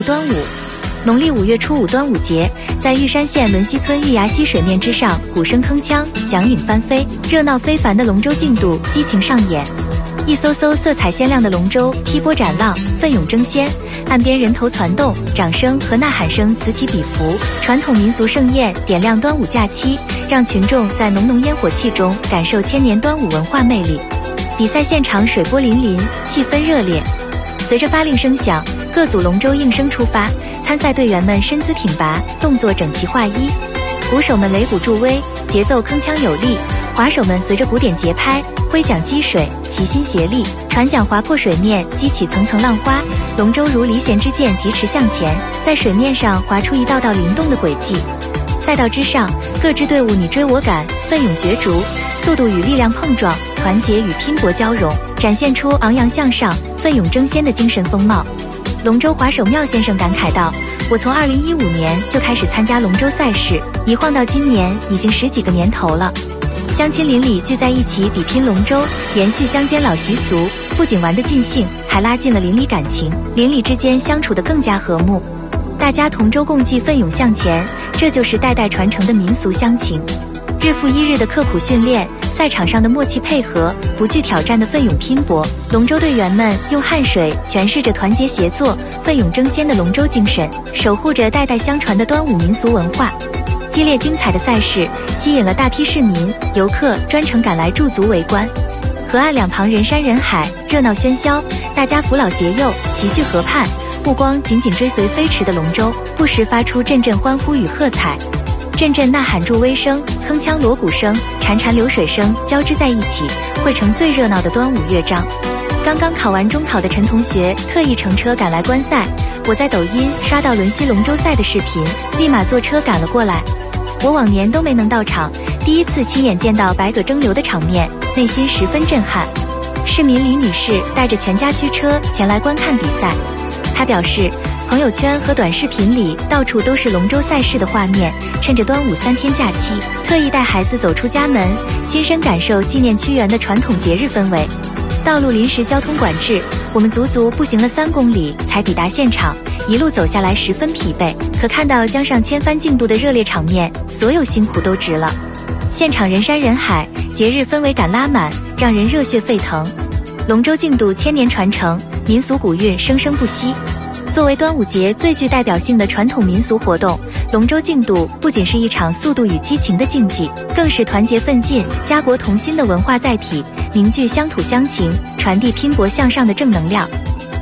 端午，农历5月初5端午节，在玉山县仑溪村玉崖溪水面之上，鼓声铿锵，桨影翻飞，热闹非凡的龙舟竞渡激情上演。一艘艘色彩鲜亮的龙舟劈波斩浪，奋勇争先，岸边人头攒动，掌声和呐喊声此起彼伏，传统民俗盛宴点亮端午假期，让群众在浓浓烟火气中感受千年端午文化魅力。比赛现场水波粼粼，气氛热烈。随着发令声响，各组龙舟应声出发，参赛队员们身姿挺拔，动作整齐划一，鼓手们擂鼓助威，节奏铿锵有力，划手们随着鼓点节拍挥桨击水，齐心协力，船桨划破水面，激起层层浪花，龙舟如离弦之箭疾驰向前，在水面上划出一道道灵动的轨迹。赛道之上，各支队伍你追我赶，奋勇角逐，速度与力量碰撞，团结与拼搏交融，展现出昂扬向上、奋勇争先的精神风貌。龙舟划手缪先生感慨道：“我从2015年就开始参加龙舟赛事，一晃到今年已经10几个年头了。乡亲邻里聚在一起比拼龙舟，延续乡间老习俗，不仅玩得尽兴，还拉近了邻里感情，邻里之间相处得更加和睦。大家同舟共济，奋勇向前，这就是代代传承的民俗乡情。日复一日的刻苦训练，赛场上的默契配合，不惧挑战的奋勇拼搏，龙舟队员们用汗水诠释着团结协作、奋勇争先的龙舟精神，守护着代代相传的端午民俗文化。激烈精彩的赛事吸引了大批市民、游客专程赶来驻足围观。河岸两旁人山人海，热闹喧嚣，大家扶老携幼，齐聚河畔，目光紧紧追随飞驰的龙舟，不时发出阵阵欢呼与喝彩。阵阵呐喊助威声、铿锵锣鼓声、潺潺流水声交织在一起，汇成最热闹的端午乐章。刚刚考完中考的陈同学特意乘车赶来观赛，我在抖音刷到仑溪龙舟赛的视频，立马坐车赶了过来。我往年都没能到场，第一次亲眼见到百舸争流的场面，内心十分震撼。市民李女士带着全家驱车前来观看比赛，她表示朋友圈和短视频里到处都是龙舟赛事的画面，趁着端午3天假期，特意带孩子走出家门，亲身感受纪念屈原的传统节日氛围。道路临时交通管制，我们足足步行了3公里才抵达现场，一路走下来十分疲惫，可看到江上千帆竞渡的热烈场面，所有辛苦都值了。现场人山人海，节日氛围感拉满，让人热血沸腾。龙舟竞渡千年传承，民俗古韵生生不息。作为端午节最具代表性的传统民俗活动，龙舟竞渡不仅是一场速度与激情的竞技，更是团结奋进、家国同心的文化载体，凝聚乡土乡情，传递拼搏向上的正能量。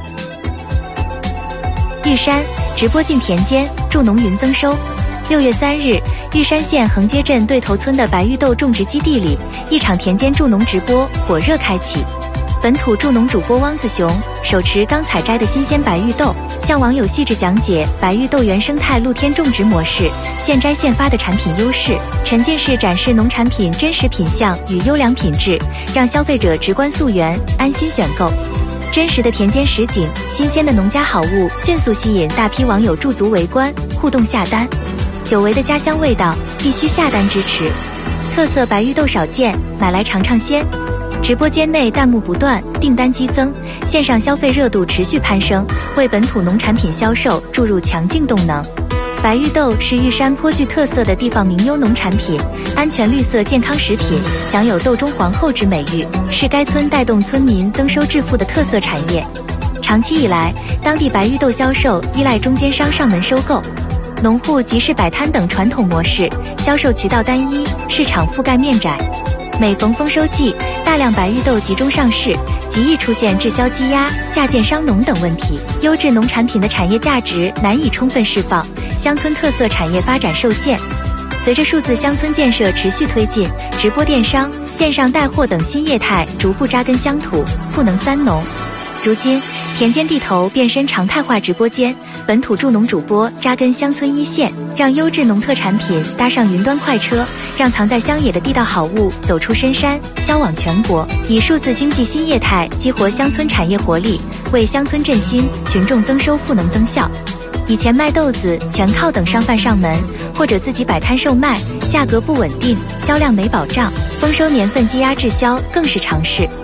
玉山直播进田间，助农云增收。6月3日，玉山县横街镇对头村的白玉豆种植基地里，一场田间助农直播火热开启。本土助农主播汪子雄手持刚采摘的新鲜白玉豆，向网友细致讲解白玉豆原生态露天种植模式、现摘现发的产品优势，沉浸式展示农产品真实品相与优良品质，让消费者直观溯源，安心选购。真实的田间实景，新鲜的农家好物，迅速吸引大批网友驻足围观、互动下单。久违的家乡味道，必须下单支持。特色白玉豆少见，买来尝尝鲜。直播间内弹幕不断，订单激增，线上消费热度持续攀升，为本土农产品销售注入强劲动能。白玉豆是玉山颇具特色的地方名优农产品，安全绿色健康食品，享有豆中皇后之美誉，是该村带动村民增收致富的特色产业。长期以来，当地白玉豆销售依赖中间商上门收购，农户集市摆摊等传统模式，销售渠道单一，市场覆盖面窄。每逢丰收季，大量白玉豆集中上市，极易出现滞销积压、价贱伤农等问题，优质农产品的产业价值难以充分释放，乡村特色产业发展受限。随着数字乡村建设持续推进，直播电商、线上带货等新业态逐步扎根乡土，赋能三农。如今，田间地头变身常态化直播间，本土助农主播扎根乡村一线，让优质农特产品搭上云端快车，让藏在乡野的地道好物走出深山，销往全国。以数字经济新业态激活乡村产业活力，为乡村振兴、群众增收赋能增效。以前卖豆子全靠等商贩上门，或者自己摆摊售卖，价格不稳定，销量没保障，丰收年份积压滞销更是常事。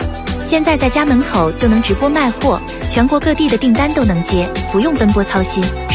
现在在家门口就能直播卖货，全国各地的订单都能接，不用奔波操心。